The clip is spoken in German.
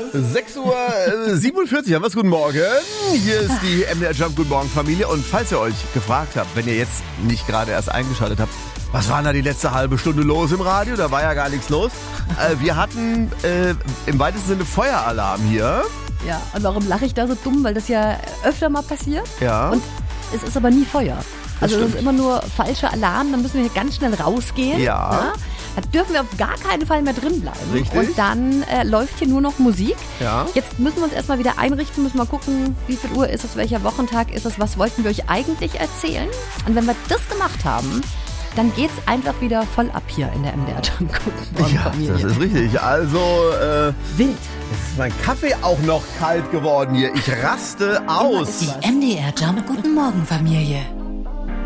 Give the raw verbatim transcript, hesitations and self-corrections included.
sechs Uhr siebenundvierzig, haben wir es. Guten Morgen. Hier ist die M D R Jump Guten Morgen Familie. Und falls ihr euch gefragt habt, wenn ihr jetzt nicht gerade erst eingeschaltet habt, was war denn da die letzte halbe Stunde los im Radio? Da war ja gar nichts los. Äh, wir hatten äh, im weitesten Sinne Feueralarm hier. Ja, und warum lache ich da so dumm? Weil das ja öfter mal passiert. Ja. Und es ist aber nie Feuer. Also das das ist immer nur falscher Alarm, dann müssen wir hier ganz schnell rausgehen. Ja. Ja? Da dürfen wir auf gar keinen Fall mehr drin bleiben. Richtig. Und dann äh, läuft hier nur noch Musik. Ja. Jetzt müssen wir uns erstmal wieder einrichten, müssen mal gucken, wie viel Uhr ist es, welcher Wochentag ist es, was wollten wir euch eigentlich erzählen. Und wenn wir das gemacht haben, dann geht's einfach wieder voll ab hier in der M D R Jump Guten Morgen Ja, Familie. das ist richtig. Also, äh, wild. jetzt ist mein Kaffee auch noch kalt geworden hier. Ich raste aus. Die M D R Jump Guten Morgen Familie.